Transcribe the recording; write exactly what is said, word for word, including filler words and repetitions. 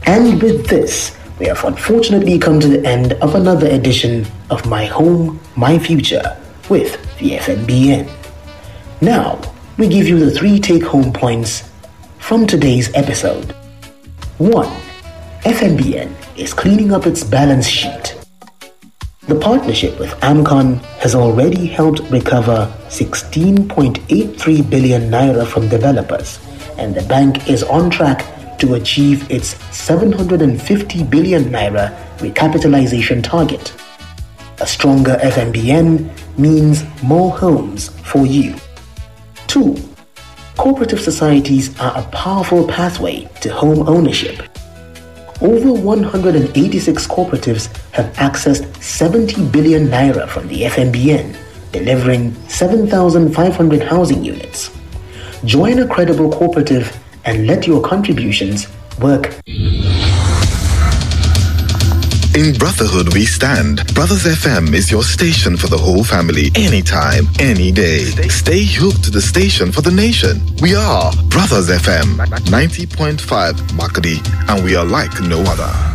And with this, we have unfortunately come to the end of another edition of My Home, My Future with the F M B N. Now, we give you the three take-home points from today's episode. one. F M B N is cleaning up its balance sheet. The partnership with AMCON has already helped recover sixteen point eight three billion naira from developers, and the bank is on track to achieve its seven hundred fifty billion naira recapitalization target. A stronger F M B N means more homes for you. two. Cooperative societies are a powerful pathway to home ownership. Over one hundred eighty-six cooperatives have accessed seventy billion naira from the F M B N, delivering seven thousand five hundred housing units. Join a credible cooperative and let your contributions work. In brotherhood we stand. Brothers F M is your station for the whole family, anytime, any day. Stay hooked to the station for the nation. We are Brothers F M, ninety point five Makadi, and we are like no other.